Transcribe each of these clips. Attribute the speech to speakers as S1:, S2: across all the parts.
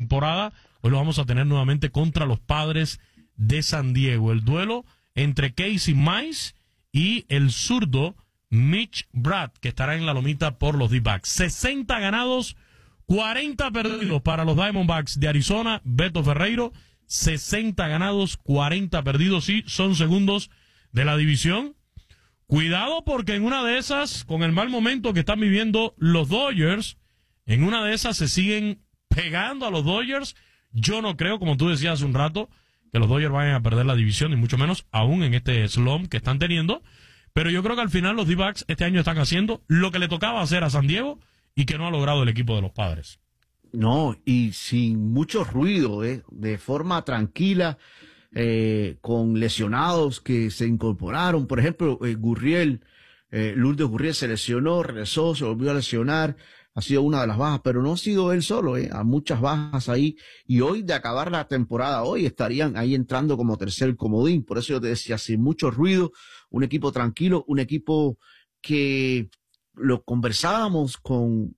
S1: postemporada. Hoy lo vamos a tener nuevamente contra los Padres de San Diego. El duelo entre Casey Mize y el zurdo Mitch Bratt, que estará en la lomita por los D-backs. 60 ganados, 40 perdidos para los Diamondbacks de Arizona. Beto Ferreiro, 60 ganados, 40 perdidos. Sí, son segundos de la división. Cuidado, porque en una de esas, con el mal momento que están viviendo los Dodgers, en una de esas se siguen pegando a los Dodgers. Yo no creo, como tú decías hace un rato, que los Dodgers vayan a perder la división, ni mucho menos aún en este slump que están teniendo. Pero yo creo que al final los D-backs este año están haciendo lo que le tocaba hacer a San Diego y que no ha logrado el equipo de los Padres.
S2: No, y sin mucho ruido, de forma tranquila, con lesionados que se incorporaron. Por ejemplo, Lourdes Gurriel se lesionó, regresó, se volvió a lesionar. Ha sido una de las bajas, pero no ha sido él solo, a muchas bajas ahí. Y hoy, de acabar la temporada, hoy estarían ahí entrando como tercer comodín. Por eso yo te decía, sin mucho ruido, un equipo tranquilo, un equipo que lo conversábamos con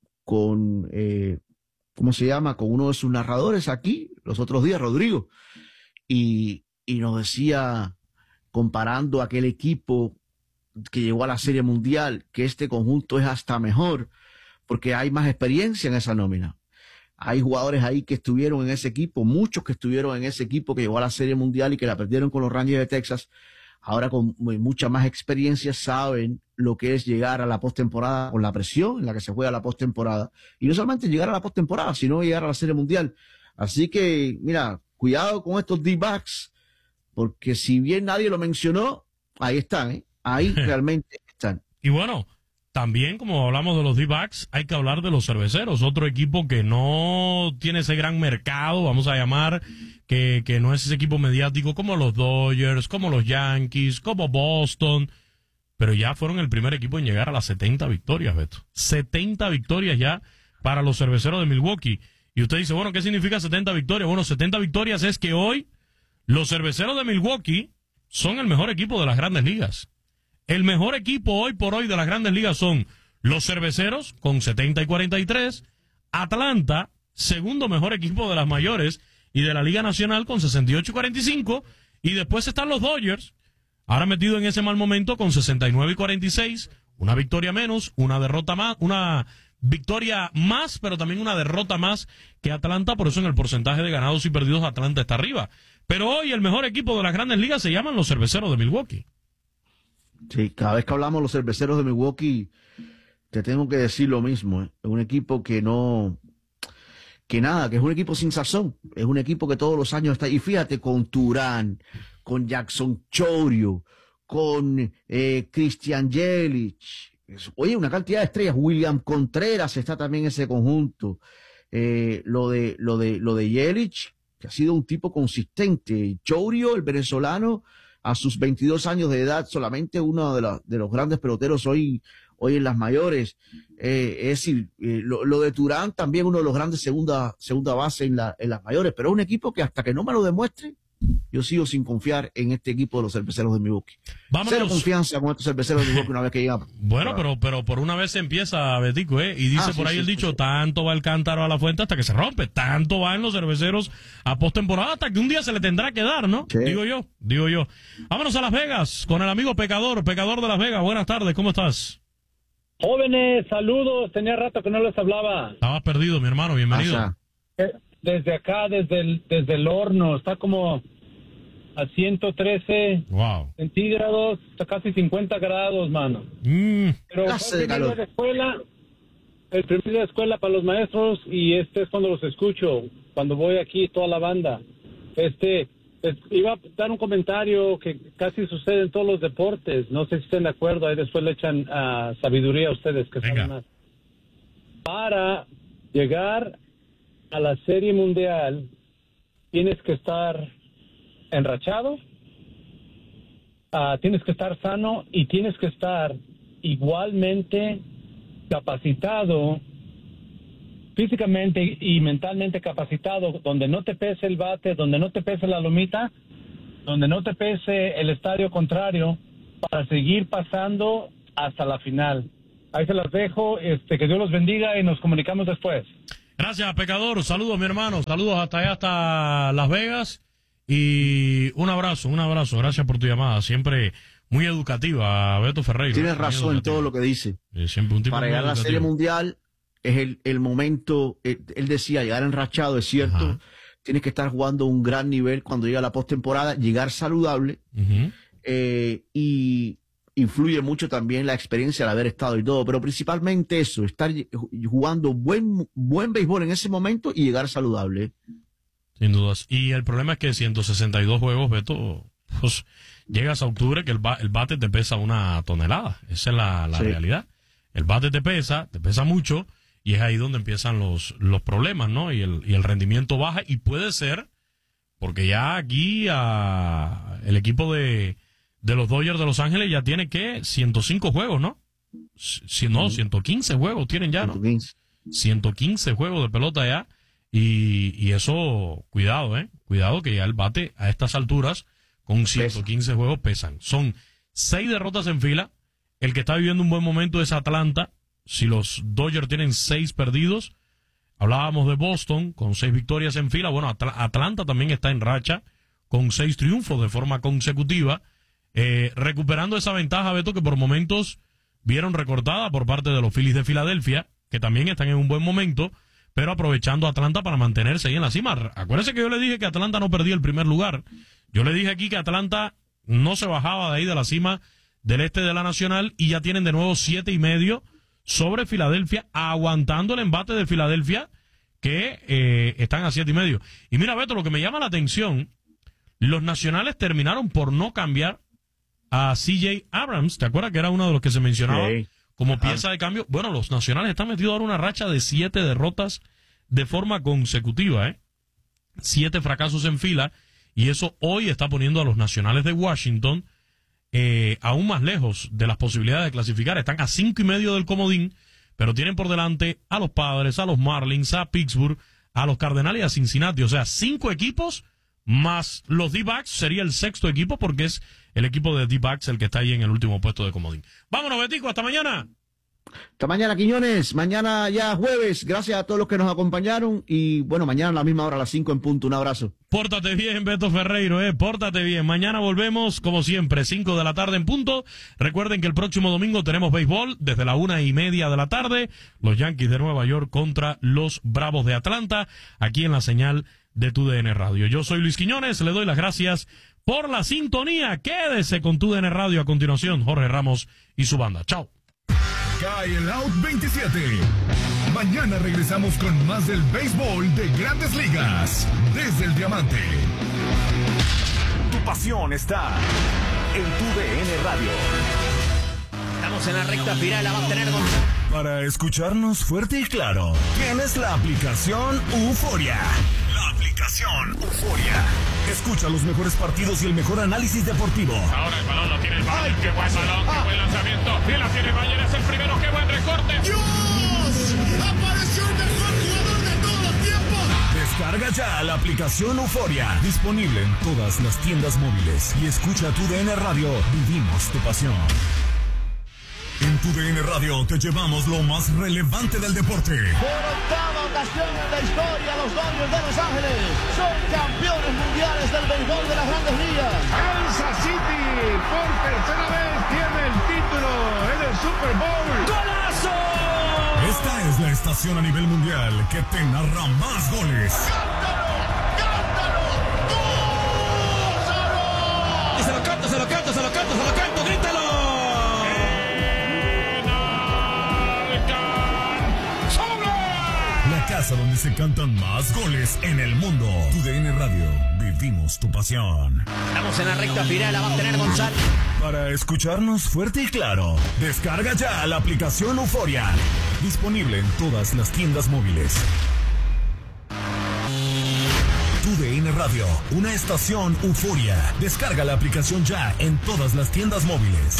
S2: ¿cómo se llama? Con uno de sus narradores aquí, los otros días, Rodrigo. Y nos decía, comparando aquel equipo que llegó a la Serie Mundial, que este conjunto es hasta mejor, porque hay más experiencia en esa nómina. Hay jugadores ahí que estuvieron en ese equipo, muchos que estuvieron en ese equipo que llegó a la Serie Mundial y que la perdieron con los Rangers de Texas. Ahora con mucha más experiencia saben lo que es llegar a la postemporada con la presión en la que se juega la postemporada. Y no solamente llegar a la postemporada, sino llegar a la Serie Mundial. Así que, mira, cuidado con estos D-backs, porque si bien nadie lo mencionó, ahí están, ahí realmente están.
S1: Y bueno, también como hablamos de los D-backs, hay que hablar de los Cerveceros, otro equipo que no tiene ese gran mercado, vamos a llamar, que no es ese equipo mediático como los Dodgers, como los Yankees, como Boston, pero ya fueron el primer equipo en llegar a las 70 victorias, Beto. 70 victorias ya para los Cerveceros de Milwaukee. Y usted dice, bueno, ¿qué significa 70 victorias? Bueno, 70 victorias es que hoy los Cerveceros de Milwaukee son el mejor equipo de las Grandes Ligas. El mejor equipo hoy por hoy de las Grandes Ligas son los Cerveceros con 70 y 43, Atlanta, segundo mejor equipo de las mayores y de la Liga Nacional con 68 y 45, y después están los Dodgers, ahora metido en ese mal momento con 69 y 46, una victoria menos, una derrota más, una victoria más, pero también una derrota más que Atlanta, por eso en el porcentaje de ganados y perdidos Atlanta está arriba. Pero hoy el mejor equipo de las Grandes Ligas se llaman los Cerveceros de Milwaukee.
S2: Sí, cada vez que hablamos de los Cerveceros de Milwaukee, te tengo que decir lo mismo, Es un equipo que que es un equipo sin sazón. Es un equipo que todos los años está, y fíjate, con Turán, con Jackson Chourio, con Christian Yelich. Oye, una cantidad de estrellas. William Contreras está también en ese conjunto. Lo de Yelich, que ha sido un tipo consistente. Chourio, el venezolano, a sus 22 años de edad, solamente uno de los grandes peloteros hoy en las mayores. Es decir, lo de Turán también uno de los grandes segunda base en las mayores, pero es un equipo que hasta que no me lo demuestre, yo sigo sin confiar en este equipo de los Cerveceros de Milwaukee. Cero confianza con estos Cerveceros de Milwaukee una vez que llegan.
S1: Bueno, pero por una vez se empieza, Betico, y dice por ahí el dicho, tanto va el cántaro a la fuente hasta que se rompe, tanto van los Cerveceros a postemporada hasta que un día se le tendrá que dar, ¿no? Sí. Digo yo. Vámonos a Las Vegas con el amigo Pecador de Las Vegas. Buenas tardes, ¿cómo estás?
S3: Jóvenes, saludos, tenía rato que no les hablaba.
S1: Estabas perdido, mi hermano, bienvenido.
S3: Desde acá, desde el horno, está como a 113 centígrados, está casi 50 grados, mano. Pero fue el primer día de escuela para los maestros, y este es cuando los escucho, cuando voy aquí, toda la banda. Iba a dar un comentario que casi sucede en todos los deportes, no sé si estén de acuerdo, ahí después le echan sabiduría a ustedes que saben más. Para llegar a la Serie Mundial tienes que estar enrachado, tienes que estar sano y tienes que estar igualmente capacitado, físicamente y mentalmente capacitado, donde no te pese el bate, donde no te pese la lomita, donde no te pese el estadio contrario, para seguir pasando hasta la final. Ahí se las dejo, que Dios los bendiga y nos comunicamos después.
S1: Gracias, Pecador. Saludos, mi hermano. Saludos hasta allá, hasta Las Vegas. Y un abrazo. Gracias por tu llamada. Siempre muy educativa, Beto Ferreira.
S2: Tienes razón en todo lo que dice.
S1: Siempre un tipo
S2: para llegar a la Serie Mundial es el momento. Él decía, llegar enrachado, es cierto. Ajá. Tienes que estar jugando un gran nivel cuando llega la postemporada, llegar saludable. Y influye mucho también la experiencia de haber estado y todo, pero principalmente eso, estar jugando buen béisbol en ese momento y llegar saludable.
S1: Sin dudas. Y el problema es que 162 juegos, Beto, pues llegas a octubre que el bate te pesa 1 tonelada. Esa es la realidad. El bate te pesa mucho y es ahí donde empiezan los problemas, ¿no? Y el rendimiento baja y puede ser, porque ya aquí el equipo de los Dodgers de Los Ángeles ya tiene 105 juegos, ¿no? 115 juegos tienen ya, ¿no? 115 juegos de pelota ya. Y eso, cuidado, cuidado que ya el bate a estas alturas con 115 juegos pesan. Son 6 derrotas en fila. El que está viviendo un buen momento es Atlanta. Si los Dodgers tienen 6 perdidos, hablábamos de Boston con 6 victorias en fila. Bueno, Atlanta también está en racha con 6 triunfos de forma consecutiva, recuperando esa ventaja, Beto, que por momentos vieron recortada por parte de los Phillies de Filadelfia, que también están en un buen momento, pero aprovechando a Atlanta para mantenerse ahí en la cima. Acuérdense que yo le dije que Atlanta no perdía el primer lugar. Yo le dije aquí que Atlanta no se bajaba de ahí de la cima del este de la Nacional y ya tienen de nuevo 7.5 sobre Filadelfia, aguantando el embate de Filadelfia, que están a 7.5. Y mira, Beto, lo que me llama la atención, los Nacionales terminaron por no cambiar a C.J. Abrams. ¿Te acuerdas que era uno de los que se mencionaba como pieza de cambio? Bueno, los Nacionales están metidos ahora en una racha de 7 derrotas de forma consecutiva, 7 fracasos en fila, y eso hoy está poniendo a los Nacionales de Washington aún más lejos de las posibilidades de clasificar. Están a 5.5 del comodín, pero tienen por delante a los Padres, a los Marlins, a Pittsburgh, a los Cardenales y a Cincinnati. O sea, 5 equipos más los D-backs sería el 6º equipo, porque es el equipo de D-backs el que está ahí en el último puesto de comodín. Vámonos, Betico, hasta mañana.
S2: Hasta mañana, Quiñones. Mañana ya jueves. Gracias a todos los que nos acompañaron. Y bueno, mañana a la misma hora, a las 5 en punto. Un abrazo.
S1: Pórtate bien, Beto Ferreiro, pórtate bien. Mañana volvemos, como siempre, 5 de la tarde en punto. Recuerden que el próximo domingo tenemos béisbol desde la 1:30 de la tarde. Los Yankees de Nueva York contra los Bravos de Atlanta, aquí en la señal de TUDN Radio. Yo soy Luis Quiñones, le doy las gracias por la sintonía. Quédese con TUDN Radio. A continuación, Jorge Ramos y su banda. Chao.
S4: Cae el Out 27. Mañana regresamos con más del béisbol de Grandes Ligas desde el Diamante. Tu pasión está en TUDN Radio.
S5: Estamos en la recta final, la va a tener con...
S4: Para escucharnos fuerte y claro, tienes la aplicación Euforia. La aplicación Euforia. Escucha los mejores partidos y el mejor análisis deportivo.
S6: Ahora el balón lo tiene el Bayern. ¡Qué buen balón! ¡Qué buen lanzamiento! ¡Y la tiene Bayern! ¡Es el primero! ¡Qué buen recorte!
S4: ¡Dios! ¡Apareció el mejor jugador de todos los tiempos! Descarga ya la aplicación Euforia. Disponible en todas las tiendas móviles. Y escucha TUDN Radio. Vivimos tu pasión. En TUDN Radio te llevamos lo más relevante del deporte.
S7: Por octava ocasión en la historia, los Dodgers de Los Ángeles son campeones mundiales del béisbol de las Grandes Ligas.
S3: Kansas City por tercera vez tiene el título en el Super Bowl.
S7: ¡Golazo!
S4: Esta es la estación a nivel mundial que te narra más goles.
S7: ¡Cántalo! ¡Cántalo! ¡Gózalo!
S5: Y se lo canto, se lo canto, se lo canto, se lo canto, grítalo.
S4: La casa donde se cantan más goles en el mundo. TUDN Radio, vivimos tu pasión.
S5: Estamos en la recta final, la va a tener González.
S4: Para escucharnos fuerte y claro, descarga ya la aplicación Euforia. Disponible en todas las tiendas móviles. TUDN Radio, una estación Euforia. Descarga la aplicación ya en todas las tiendas móviles.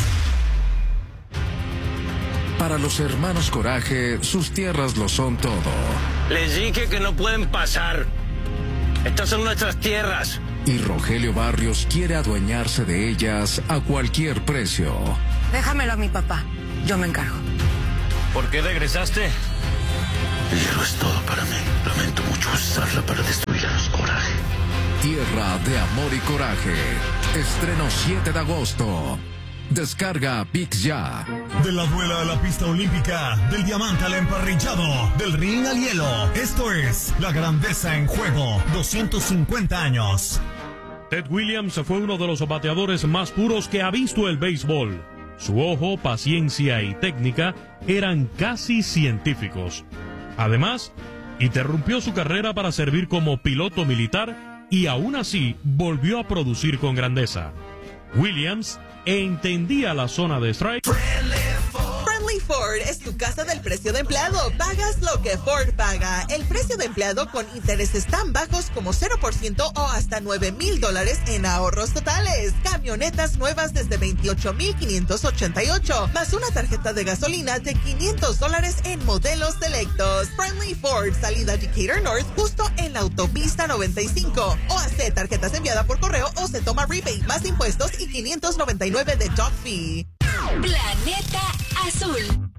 S8: Para los hermanos Coraje, sus tierras lo son todo.
S5: Les dije que no pueden pasar. Estas son nuestras tierras.
S8: Y Rogelio Barrios quiere adueñarse de ellas a cualquier precio.
S9: Déjamelo a mi papá, yo me encargo.
S5: ¿Por qué regresaste?
S9: El hielo es todo para mí. Lamento mucho usarla para destruir a los Coraje.
S8: Tierra de Amor y Coraje. Estreno 7 de agosto. Descarga VIX ya.
S4: De la duela a la pista olímpica, del diamante al emparrillado, del ring al hielo. Esto es La Grandeza en Juego, 250 años.
S1: Ted Williams fue uno de los bateadores más puros que ha visto el béisbol. Su ojo, paciencia y técnica eran casi científicos. Además, interrumpió su carrera para servir como piloto militar y aún así volvió a producir con grandeza. Williams entendía la zona de strike.
S10: Friendly Ford es tu casa del precio de empleado. Pagas lo que Ford paga. El precio de empleado con intereses tan bajos como 0% o hasta $9,000 en ahorros totales. Camionetas nuevas desde $28,588, más una tarjeta de gasolina de $500 en modelos selectos. Friendly Ford, salida Decatur North, justo en la autopista 95. O hace tarjetas enviadas por correo o se toma rebate, más impuestos y $599 de dock fee.
S11: Planeta Azul.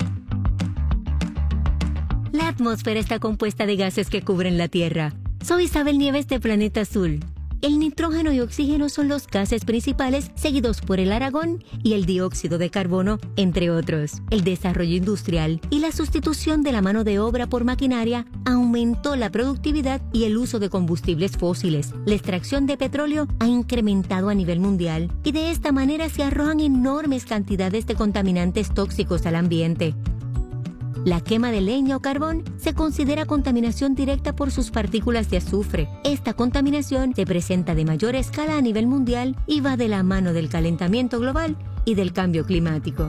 S12: La atmósfera está compuesta de gases que cubren la Tierra. Soy Isabel Nieves de Planeta Azul. El nitrógeno y oxígeno son los gases principales, seguidos por el argón y el dióxido de carbono, entre otros. El desarrollo industrial y la sustitución de la mano de obra por maquinaria aumentó la productividad y el uso de combustibles fósiles. La extracción de petróleo ha incrementado a nivel mundial y de esta manera se arrojan enormes cantidades de contaminantes tóxicos al ambiente. La quema de leña o carbón se considera contaminación directa por sus partículas de azufre. Esta contaminación se presenta de mayor escala a nivel mundial y va de la mano del calentamiento global y del cambio climático.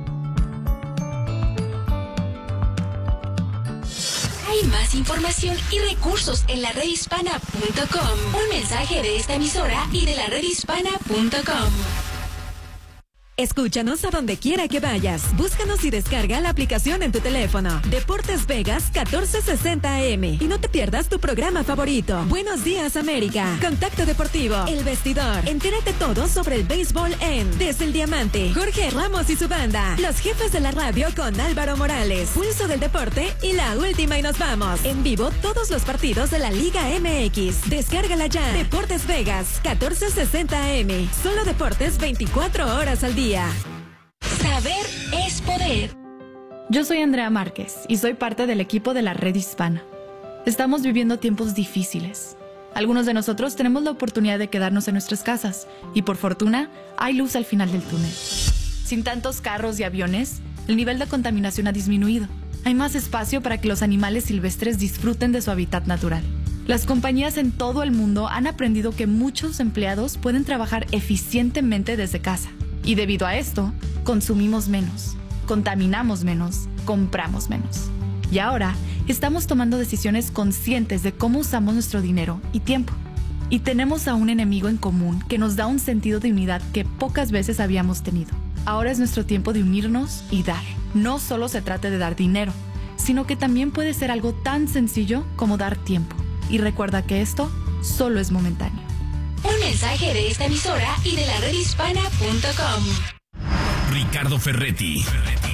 S11: Hay más información y recursos en la redhispana.com. Un mensaje de esta emisora y de la redhispana.com.
S13: Escúchanos a donde quiera que vayas. Búscanos y descarga la aplicación en tu teléfono. Deportes Vegas 1460 AM. Y no te pierdas tu programa favorito. Buenos días, América. Contacto Deportivo. El Vestidor. Entérate todo sobre el béisbol en Desde el Diamante. Jorge Ramos y su banda. Los Jefes de la Radio con Álvaro Morales. Pulso del Deporte y La Última y Nos Vamos. En vivo todos los partidos de la Liga MX. Descárgala ya. Deportes Vegas 1460 AM. Solo deportes 24 horas al día.
S11: Saber es poder.
S14: Yo soy Andrea Márquez y soy parte del equipo de la Red Hispana. Estamos viviendo tiempos difíciles. Algunos de nosotros tenemos la oportunidad de quedarnos en nuestras casas y por fortuna hay luz al final del túnel. Sin tantos carros y aviones, el nivel de contaminación ha disminuido. Hay más espacio para que los animales silvestres disfruten de su hábitat natural. Las compañías en todo el mundo han aprendido que muchos empleados pueden trabajar eficientemente desde casa. Y debido a esto, consumimos menos, contaminamos menos, compramos menos. Y ahora, estamos tomando decisiones conscientes de cómo usamos nuestro dinero y tiempo. Y tenemos a un enemigo en común que nos da un sentido de unidad que pocas veces habíamos tenido. Ahora es nuestro tiempo de unirnos y dar. No solo se trata de dar dinero, sino que también puede ser algo tan sencillo como dar tiempo. Y recuerda que esto solo es momentáneo.
S11: Un mensaje de esta emisora y de la redhispana.com.
S4: Ricardo Ferretti,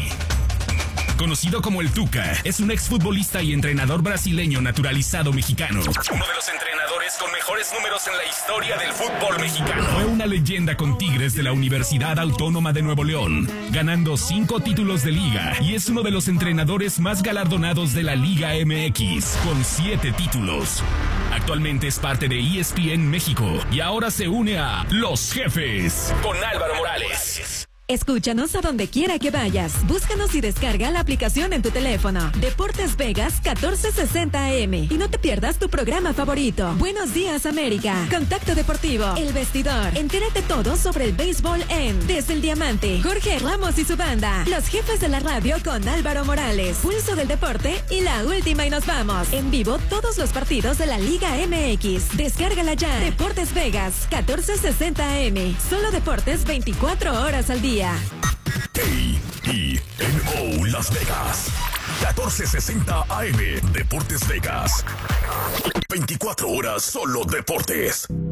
S4: conocido como el Tuca, es un exfutbolista y entrenador brasileño naturalizado mexicano. Uno de los entrenadores con mejores números en la historia del fútbol mexicano. Fue una leyenda con Tigres de la Universidad Autónoma de Nuevo León, ganando 5 títulos de liga, y es uno de los entrenadores más galardonados de la Liga MX, con 7 títulos. Actualmente es parte de ESPN México y ahora se une a Los Jefes con Álvaro Morales.
S13: Escúchanos a donde quiera que vayas. Búscanos y descarga la aplicación en tu teléfono. Deportes Vegas 1460 AM. Y no te pierdas tu programa favorito. Buenos días, América. Contacto Deportivo. El Vestidor. Entérate todo sobre el béisbol en Desde el Diamante. Jorge Ramos y su banda. Los Jefes de la Radio con Álvaro Morales. Pulso del Deporte y La Última y Nos Vamos. En vivo todos los partidos de la Liga MX. Descárgala ya. Deportes Vegas 1460 AM. Solo deportes 24 horas al día.
S4: KENO Las Vegas 1460 AM. Deportes Vegas. 24 horas solo deportes.